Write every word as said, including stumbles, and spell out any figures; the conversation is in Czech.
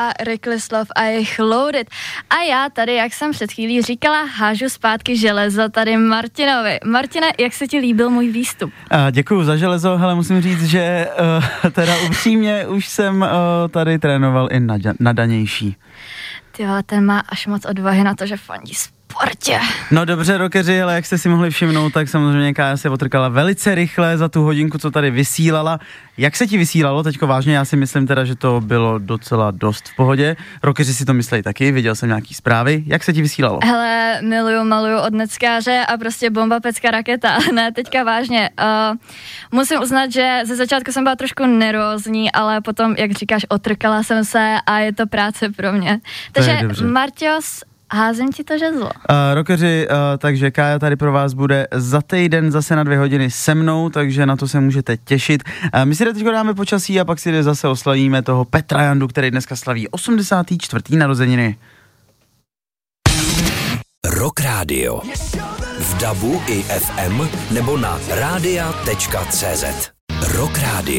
Riklislov a jejich Loaded. A já tady, jak jsem před chvílí říkala, hážu zpátky železo tady Martinovi. Martine, jak se ti líbil můj výstup? Uh, děkuju za železo, hele, musím říct, že uh, teda upřímně už jsem uh, tady trénoval i nada- nadanější. Ty vole, ten má až moc odvahy na to, že fandí sportě. No dobře, rockeři, ale jak jste si mohli všimnout, tak samozřejmě Kája se otrkala velice rychle za tu hodinku, co tady vysílala. Jak se ti vysílalo teďko vážně? Já si myslím teda, že to bylo docela dost v pohodě. Rockeři si to mysleli taky, viděl jsem nějaký zprávy. Jak se ti vysílalo? Hele, miluju, maluju od neckáře a prostě bomba, pecka, raketa. Ne, teďka vážně. Uh, musím uznat, že ze začátku jsem byla trošku nervózní, ale potom, jak říkáš, otrkala jsem se a je to práce pro mě. Takže Marťos, házím ti to žezlo. Uh, rockeři, uh, takže Kája tady pro vás bude za týden zase na dvě hodiny se mnou, takže na to se můžete těšit. Uh, my si teď dáme počasí a pak si zase oslavíme toho Petra Jandu, který dneska slaví osmdesáté čtvrté narozeniny. Rock Radio. V dabu i ef em nebo na rádia tečka cé zet. Rock Radio.